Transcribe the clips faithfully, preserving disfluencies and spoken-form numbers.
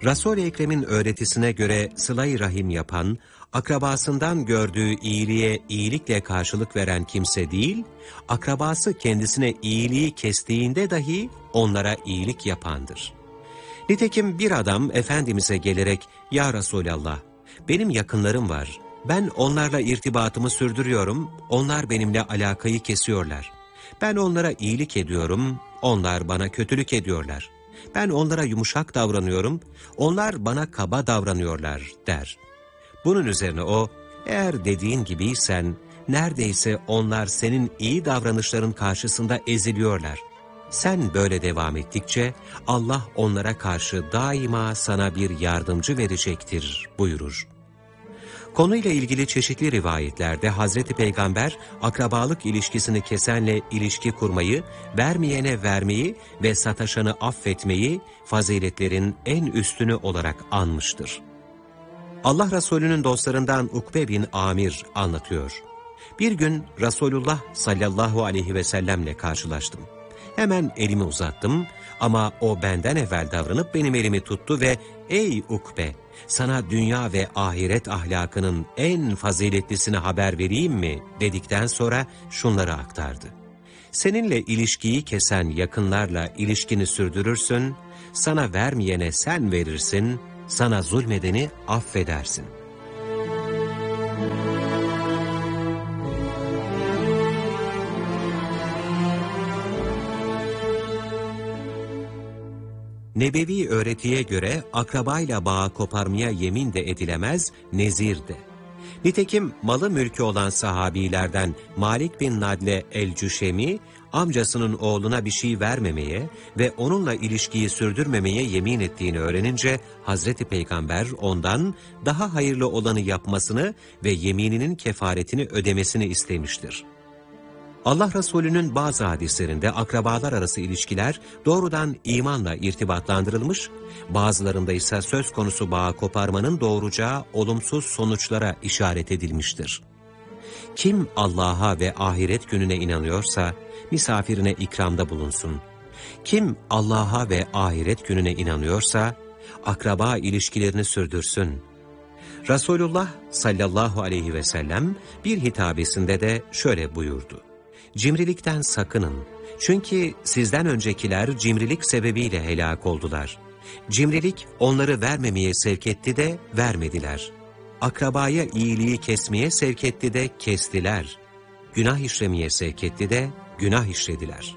Resul-i Ekrem'in öğretisine göre sıla-i rahim yapan, akrabasından gördüğü iyiliğe iyilikle karşılık veren kimse değil, akrabası kendisine iyiliği kestiğinde dahi onlara iyilik yapandır. Nitekim bir adam Efendimiz'e gelerek, "Ya Resulallah, benim yakınlarım var, ben onlarla irtibatımı sürdürüyorum, onlar benimle alakayı kesiyorlar. Ben onlara iyilik ediyorum, onlar bana kötülük ediyorlar. Ben onlara yumuşak davranıyorum, onlar bana kaba davranıyorlar," der. Bunun üzerine o, "Eğer dediğin gibiysen, neredeyse onlar senin iyi davranışların karşısında eziliyorlar. Sen böyle devam ettikçe Allah onlara karşı daima sana bir yardımcı verecektir," buyurur. Konuyla ilgili çeşitli rivayetlerde Hazreti Peygamber, akrabalık ilişkisini kesenle ilişki kurmayı, vermeyene vermeyi ve sataşanı affetmeyi faziletlerin en üstünü olarak anmıştır. Allah Resulü'nün dostlarından Ukbe bin Amir anlatıyor. Bir gün Resulullah sallallahu aleyhi ve sellemle karşılaştım. Hemen elimi uzattım ama o benden evvel davranıp benim elimi tuttu ve "Ey Ukbe, sana dünya ve ahiret ahlakının en faziletlisini haber vereyim mi?" dedikten sonra şunları aktardı. "Seninle ilişkiyi kesen yakınlarla ilişkini sürdürürsün, sana vermeyene sen verirsin, sana zulmedeni affedersin." Nebevi öğretiye göre akrabayla bağı koparmaya yemin de edilemez, nezir de. Nitekim malı mülkü olan sahabilerden Malik bin Nadle el-Cüşemi, amcasının oğluna bir şey vermemeye ve onunla ilişkiyi sürdürmemeye yemin ettiğini öğrenince, Hazreti Peygamber ondan daha hayırlı olanı yapmasını ve yemininin kefaretini ödemesini istemiştir. Allah Resulü'nün bazı hadislerinde akrabalar arası ilişkiler doğrudan imanla irtibatlandırılmış, bazılarında ise söz konusu bağı koparmanın doğuracağı olumsuz sonuçlara işaret edilmiştir. Kim Allah'a ve ahiret gününe inanıyorsa misafirine ikramda bulunsun. Kim Allah'a ve ahiret gününe inanıyorsa akraba ilişkilerini sürdürsün. Resulullah sallallahu aleyhi ve sellem bir hitabesinde de şöyle buyurdu. "Cimrilikten sakının. Çünkü sizden öncekiler cimrilik sebebiyle helak oldular. Cimrilik onları vermemeye sevk etti de vermediler. Akrabaya iyiliği kesmeye sevk etti de kestiler. Günah işlemeye sevk etti de günah işlediler."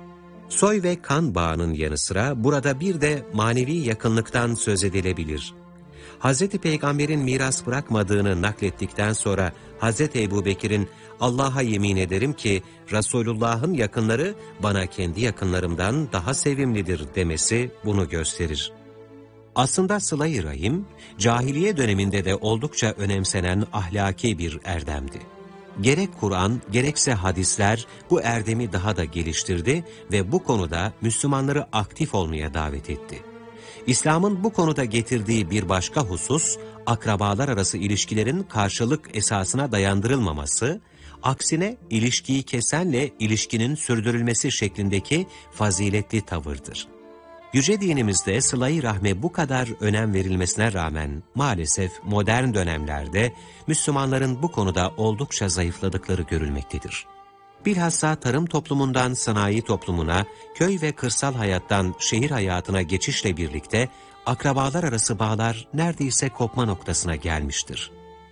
Soy ve kan bağının yanı sıra burada bir de manevi yakınlıktan söz edilebilir. Hazreti Peygamber'in miras bırakmadığını naklettikten sonra Hazreti Ebubekir'in "Allah'a yemin ederim ki Resulullah'ın yakınları bana kendi yakınlarımdan daha sevimlidir," demesi bunu gösterir. Aslında sıla-i rahim, cahiliye döneminde de oldukça önemsenen ahlaki bir erdemdi. Gerek Kur'an gerekse hadisler bu erdemi daha da geliştirdi ve bu konuda Müslümanları aktif olmaya davet etti. İslam'ın bu konuda getirdiği bir başka husus, akrabalar arası ilişkilerin karşılık esasına dayandırılmaması, aksine ilişkiyi kesenle ilişkinin sürdürülmesi şeklindeki faziletli tavırdır. Yüce dinimizde sıla-i rahme bu kadar önem verilmesine rağmen maalesef modern dönemlerde Müslümanların bu konuda oldukça zayıfladıkları görülmektedir. Bilhassa tarım toplumundan sanayi toplumuna, köy ve kırsal hayattan şehir hayatına geçişle birlikte akrabalar arası bağlar neredeyse kopma noktasına gelmiştir.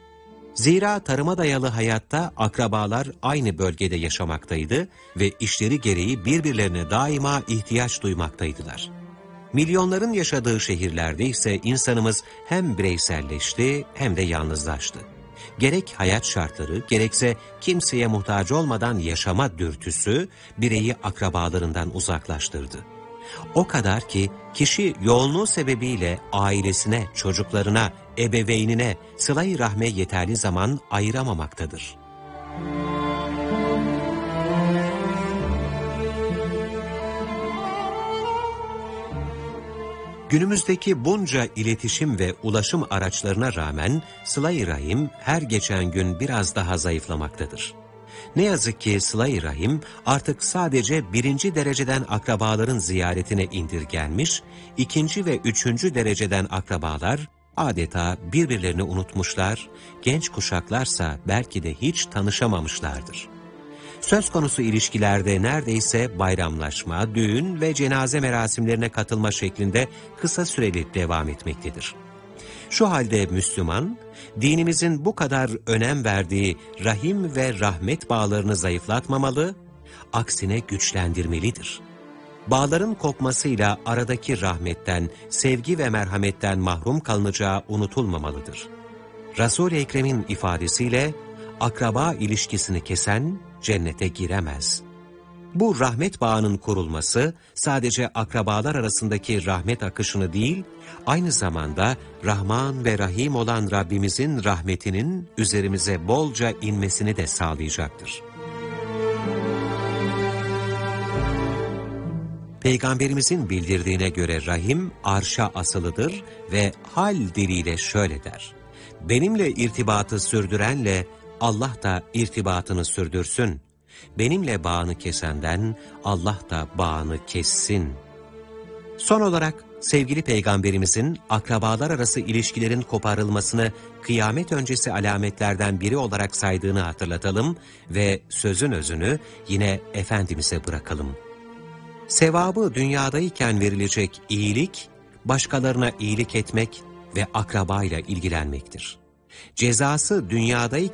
Zira tarıma dayalı hayatta akrabalar aynı bölgede yaşamaktaydı ve işleri gereği birbirlerine daima ihtiyaç duymaktaydılar. Milyonların yaşadığı şehirlerde ise insanımız hem bireyselleşti hem de yalnızlaştı. Gerek hayat şartları, gerekse kimseye muhtaç olmadan yaşama dürtüsü bireyi akrabalarından uzaklaştırdı. O kadar ki kişi yoğunluğu sebebiyle ailesine, çocuklarına, ebeveynine sıla-i rahme yeterli zaman ayıramamaktadır. Günümüzdeki bunca iletişim ve ulaşım araçlarına rağmen sıla-i rahim her geçen gün biraz daha zayıflamaktadır. Ne yazık ki sıla-i rahim artık sadece birinci dereceden akrabaların ziyaretine indirgenmiş, ikinci ve üçüncü dereceden akrabalar adeta birbirlerini unutmuşlar, genç kuşaklarsa belki de hiç tanışamamışlardır. Söz konusu ilişkilerde neredeyse bayramlaşma, düğün ve cenaze merasimlerine katılma şeklinde kısa süreli devam etmektedir. Şu halde Müslüman, dinimizin bu kadar önem verdiği rahim ve rahmet bağlarını zayıflatmamalı, aksine güçlendirmelidir. Bağların kopmasıyla aradaki rahmetten, sevgi ve merhametten mahrum kalınacağı unutulmamalıdır. Resul-i Ekrem'in ifadesiyle, akraba ilişkisini kesen cennete giremez. Bu rahmet bağının kurulması sadece akrabalar arasındaki rahmet akışını değil, aynı zamanda Rahman ve Rahim olan Rabbimizin rahmetinin üzerimize bolca inmesini de sağlayacaktır. Peygamberimizin bildirdiğine göre Rahim arşa asılıdır ve hal diliyle şöyle der: benimle irtibatı sürdürenle Allah da irtibatını sürdürsün. Benimle bağını kesenden Allah da bağını kessin. Son olarak sevgili Peygamberimizin akrabalar arası ilişkilerin koparılmasını kıyamet öncesi alametlerden biri olarak saydığını hatırlatalım ve sözün özünü yine Efendimiz'e bırakalım. Sevabı dünyadayken verilecek iyilik, başkalarına iyilik etmek ve akrabayla ilgilenmektir. Cezası dünyadayken